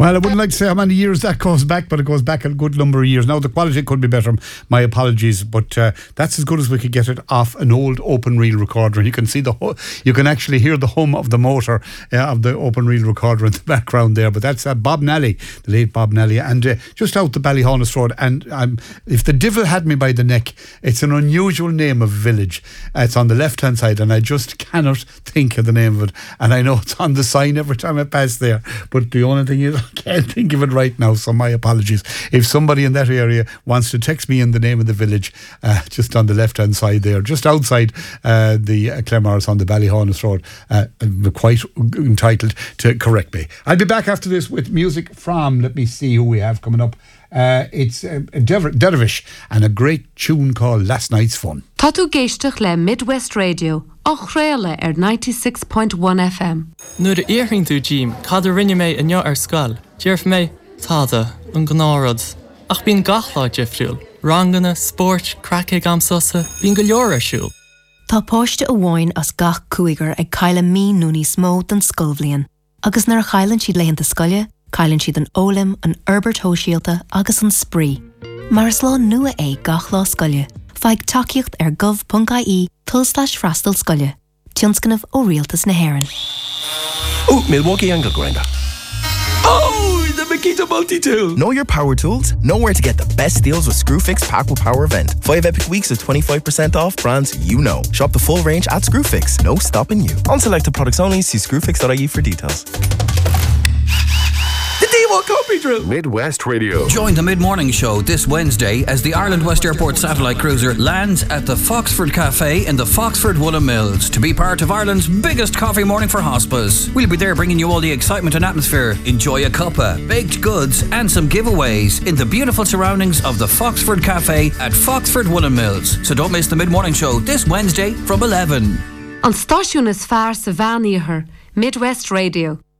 Well, I wouldn't like to say how many years that goes back, but it goes back a good number of years. Now, the quality could be better, my apologies, but that's as good as we could get it off an old open reel recorder. And you can see you can actually hear the hum of the motor of the open reel recorder in the background there. But that's Bob Nally, the late Bob Nally, and just out the Ballyhonus Road. And if the devil had me by the neck, it's an unusual name of village. It's on the left-hand side, and I just cannot think of the name of it. And I know it's on the sign every time I pass there, but the only thing is I can't think of it right now, so my apologies. If somebody in that area wants to text me in the name of the village, just on the left-hand side there, just outside the Clemars on the Ballyhonus Road, I'm quite entitled to correct me. I'll be back after this with music from, let me see who we have coming up. It's Dervish and a great tune called Last Night's Fun. Tá tú géisteach le Midwest Radio, ach réile 96.1 FM. Nuair a éiríonn tú Jim, cad a rinne mé inniu ar scoil. Dearf mé, táda, an gnárad. Ach bín gachlá defriúil. Rangana, sport, crackig am sosa, bín go leor arsúil. Tá páiste a bháin as gach cúigar ag caile mí núní smó den scolbhlion. Agus nar chailann siad leitheanta scoile, cailann siad an ólim, an Herbert Hóisialta agus an spree. Mar is lá nua é gach lá scoile. Feig takeíocht ar gov.ie /freastal scoile. Tionscanmh ó rialtas na Héireann. Oh, Milwaukee angle grinder. Oh, the Makita multi-tool. Know your power tools? Know where to get the best deals with Screwfix Pack with Power event. 5 epic weeks of 25% off brands you know. Shop the full range at Screwfix. No stopping you. On selected products only. See screwfix.ie for details. Copy drill. Midwest Radio. Join the mid-morning show this Wednesday as the Ireland West Airport satellite cruiser lands at the Foxford Cafe in the Foxford Woolham Mills to be part of Ireland's biggest coffee morning for hospice. We'll be there bringing you all the excitement and atmosphere. Enjoy a cuppa, baked goods and some giveaways in the beautiful surroundings of the Foxford Cafe at Foxford Woolham Mills. So don't miss the mid-morning show this Wednesday from 11. An stáisiún is fearr sa bhean iarthair, Midwest Radio.